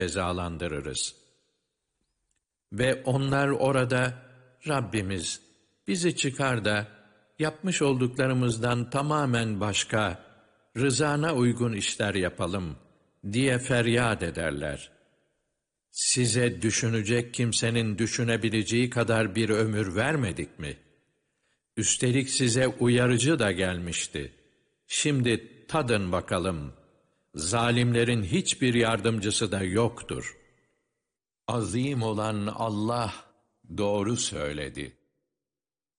cezalandırırız. Ve onlar orada, Rabbimiz bizi çıkar da yapmış olduklarımızdan tamamen başka, rızana uygun işler yapalım diye feryat ederler. Size düşünecek kimsenin düşünebileceği kadar bir ömür vermedik mi? Üstelik size uyarıcı da gelmişti. Şimdi tadın bakalım. Zalimlerin hiçbir yardımcısı da yoktur. Azim olan Allah doğru söyledi.